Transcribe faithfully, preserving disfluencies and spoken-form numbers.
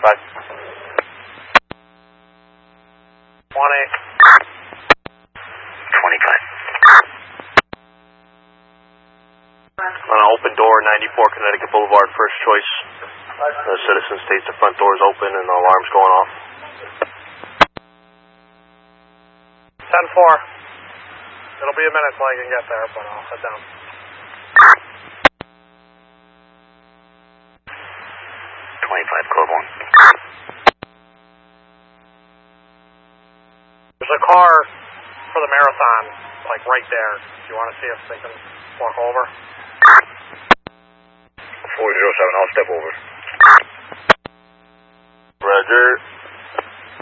twenty-five. twenty. twenty-five. On an open door, ninety-four Connecticut Boulevard, first choice. The citizen states the front door is open and the alarm's going off. ten four. It'll be a minute till I can get there, but I'll head down. twenty-five, code one. There's a car for the marathon, like right there. Do you want to see if they can walk over? four zero seven, I'll step over. Roger.